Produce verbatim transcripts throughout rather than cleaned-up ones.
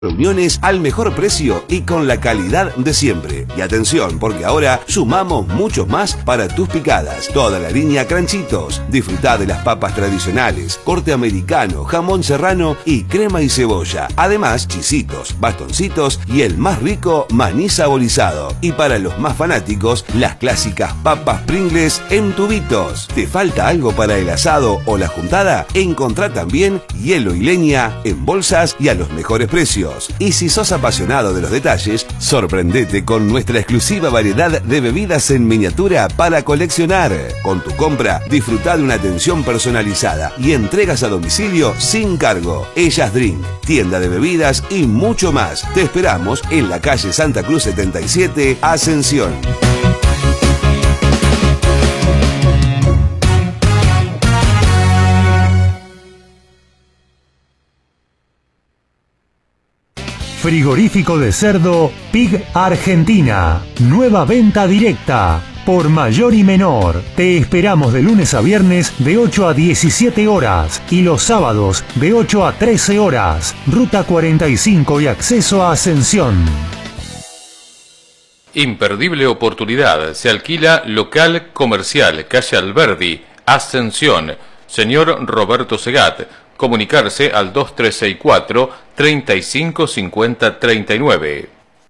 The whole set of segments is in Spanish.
Reuniones al mejor precio y con la calidad de siempre. Y atención, porque ahora sumamos mucho más para tus picadas. Toda la línea Cranchitos. Disfrutá de las papas tradicionales, corte americano, jamón serrano y crema y cebolla. Además, chisitos, bastoncitos y el más rico maní saborizado. Y para los más fanáticos, las clásicas papas Pringles en tubitos. ¿Te falta algo para el asado o la juntada? Encontrá también hielo y leña en bolsas y a los mejores precios. Y si sos apasionado de los detalles, sorprendete con nuestra exclusiva variedad de bebidas en miniatura para coleccionar. Con tu compra, disfrutá de una atención personalizada y entregas a domicilio sin cargo. Ellas Drink, tienda de bebidas y mucho más. Te esperamos en la calle Santa Cruz setenta y siete, Ascensión. Frigorífico de cerdo Pig Argentina. Nueva venta directa. Por mayor y menor. Te esperamos de lunes a viernes de ocho a diecisiete horas y los sábados de ocho a trece horas. Ruta cuarenta y cinco y acceso a Ascensión. Imperdible oportunidad. Se alquila local comercial, calle Alberdi, Ascensión. Señor Roberto Segat. Comunicarse al dos tres seis cuatro, treinta y cinco cincuenta treinta y nueve.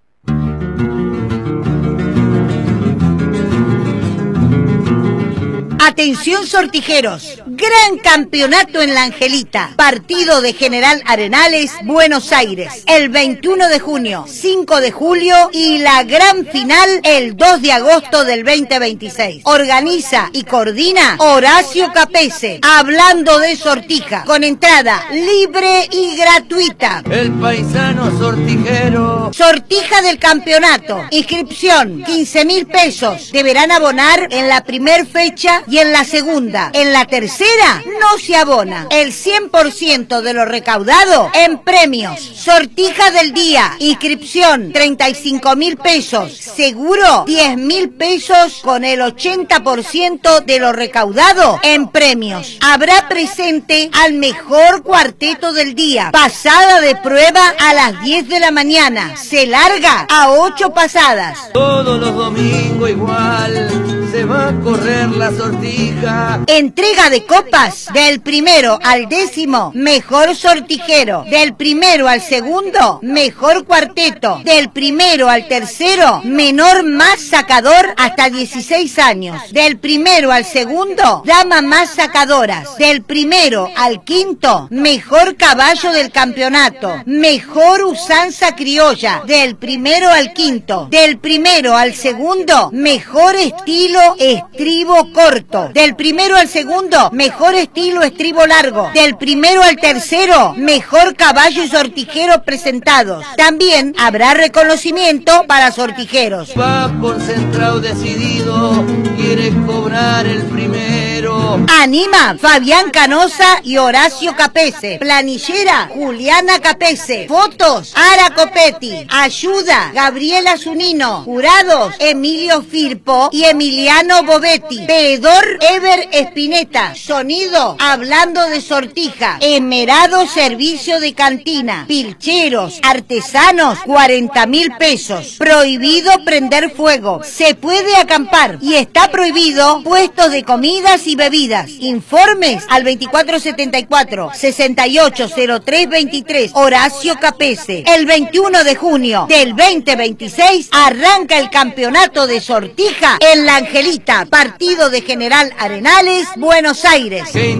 Atención sortijeros, gran campeonato en La Angelita, partido de General Arenales, Buenos Aires, el veintiuno de junio, cinco de julio y la gran final el dos de agosto del veinte veintiséis. Organiza y coordina Horacio Capese, hablando de sortija, con entrada libre y gratuita. El paisano sortijero. Sortija del campeonato, inscripción quince mil pesos, deberán abonar en la primer fecha y en la segunda. En la tercera no se abona. El cien por ciento de lo recaudado en premios. Sortija del día, inscripción treinta y cinco mil pesos, seguro diez mil pesos con el ochenta por ciento de lo recaudado en premios. Habrá presente al mejor cuarteto del día. Pasada de prueba a las diez de la mañana. Se larga a ocho pasadas. Todos los domingos igual se va a correr la sortija. Entrega de copas del primero al décimo, mejor sortijero. Del primero al segundo, mejor cuarteto. Del primero al tercero, menor más sacador hasta dieciséis años. Del primero al segundo, dama más sacadoras. Del primero al quinto, mejor caballo del campeonato. Mejor usanza criolla. Del primero al quinto. Del primero al segundo, mejor estilo estribo corto. Del primero al segundo, mejor estilo estribo largo. Del primero al tercero, mejor caballo y sortijero presentados. También habrá reconocimiento para sortijeros. Va por centrado decidido, quiere cobrar el primero. Anima Fabián Canosa y Horacio Capese. Planillera Juliana Capese. Fotos Ara Copetti. Ayuda Gabriela Zunino. Jurados Emilio Firpo y Emiliano Bovetti. Veedor Ever Espineta. Sonido Hablando de Sortija. Esmerado Servicio de Cantina. Pilcheros Artesanos cuarenta mil pesos. Prohibido prender fuego. Se puede acampar y está prohibido puestos de comidas y bebidas. Informes al veinticuatro setenta y cuatro, sesenta y ocho cero tres veintitrés. Horacio Capese. El veintiuno de junio del veinte veintiséis arranca el campeonato de sortija en La Angelita, partido de General Arenales, Buenos Aires.